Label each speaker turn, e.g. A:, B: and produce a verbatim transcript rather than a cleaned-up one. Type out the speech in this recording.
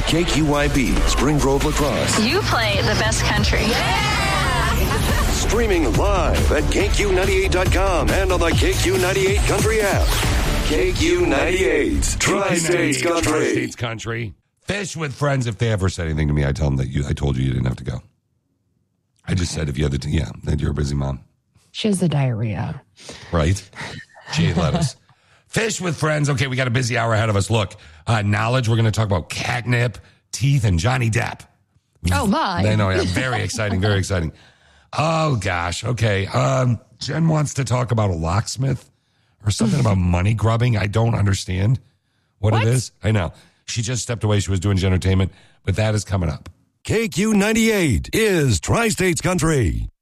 A: K Q Y B, Spring Grove Lacrosse.
B: You play the best country.
A: Yeah! Streaming live at K Q ninety-eight dot com and on the K Q ninety-eight Country app. K Q ninety-eight, Tri-States Country.
C: Tri-States Country. Fish with friends. If they ever said anything to me, I tell them that you, I told you you didn't have to go. I just said if you had the, t- yeah, that you're a busy mom.
D: She has the diarrhea.
C: Right? She ate lettuce. Fish with friends. Okay, we got a busy hour ahead of us. Look, uh, knowledge. We're going to talk about catnip, teeth, and Johnny Depp.
D: Oh, my.
C: I know, yeah. Very exciting, very exciting. Oh, gosh. Okay. Um, Jen wants to talk about a locksmith or something about money grubbing. I don't understand what, what it is. I know. She just stepped away. She was doing entertainment, but that is coming up.
A: K Q ninety-eight is Tri-States Country.